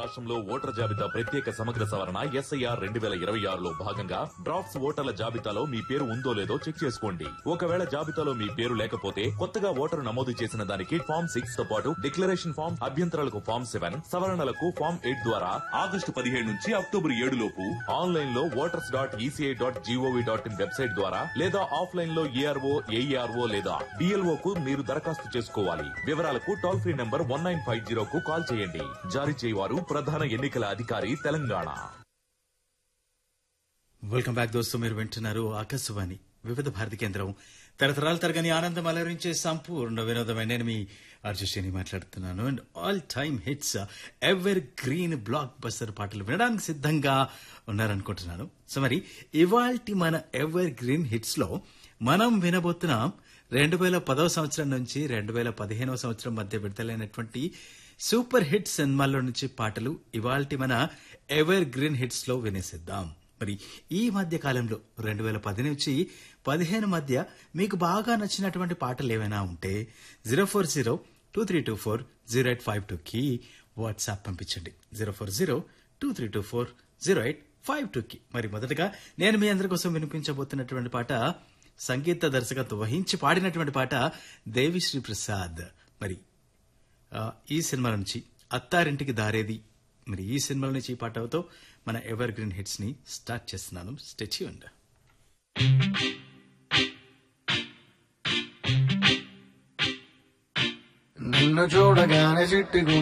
రాష్ట్రంలో ఓటర్ల జాబితా ప్రత్యేక సమగ్ర సవరణ SIR 2026లో భాగంగా డ్రాఫ్ట్స్ ఓటర్ల జాబితాలో మీ పేరు ఉందో లేదో చెక్ చేసుకోండి. ఒకవేళ జాబితాలో మీ పేరు లేకపోతే కొత్తగా ఓటరు నమోదు చేసిన దానికి ఫామ్ 6 తో పాటు డిక్లరేషన్ ఫామ్, అభ్యంతరాలకు ఫామ్ 7, సవరణలకు ఫామ్ 8 ద్వారా ఆగస్టు 17 నుంచి అక్టోబర్ 7 లోపు ఆన్లైన్ లో voters.eci.gov.in వెబ్సైట్ ద్వారా లేదా ఆఫ్లైన్ లో ARO, AERO లేదా BLO కు మీరు దరఖాస్తు చేసుకోవాలి. వివరాలకు టోల్ ఫ్రీ నంబర్ 1950 కు కాల్ చేయండి. జారీ చేయవారు ప్రధాన ఎన్నికల అధికారి తెలంగాణ. వెల్కమ్ బ్యాక్ దోస్తు. మీరు వింటున్నారు ఆకాశవాణి వివిధ భారతి కేంద్రం. తరతరాలు తరగని ఆనందం అలరించే సంపూర్ణ వినోదమైన నేను మీ అర్జుషిని మాట్లాడుతున్నాను. And all time hits, ever green block buster పాటలు వినడానికి సిద్ధంగా ఉన్నారనుకుంటున్నాను. సో మరి ఇవాల్టి మన ఎవర్ గ్రీన్ హిట్స్ లో మనం వినబోతున్నాం 2010వ సంవత్సరం నుంచి 2015వ సంవత్సరం మధ్య విడుదలైనటువంటి సూపర్ హిట్ సినిమాల్లో నుంచి పాటలు ఇవాల్టి మన ఎవర్ గ్రీన్ హిట్స్ లో వినేసిద్దాం. మరి ఈ మధ్య కాలంలో 2010 నుంచి 15 మధ్య మీకు బాగా నచ్చినటువంటి పాటలు ఏవైనా ఉంటే 040-2324-0852 కి వాట్సాప్ పంపించండి. 040-2324-0852 కి. మరి మొదటగా నేను మీ అందరి కోసం వినిపించబోతున్నటువంటి పాట సంగీత దర్శకత్వం వహించి పాడినటువంటి పాట దేవిశ్రీ ప్రసాద్. మరి ఈ సినిమా నుంచి అత్తారింటికి దారేది. మరి ఈ సినిమా నుంచి ఈ పాటతో మన ఎవర్ గ్రీన్ హిట్స్ ని స్టార్ట్ చేస్తున్నాను. Stay tuned. నిన్ను చూడగానే చిట్టి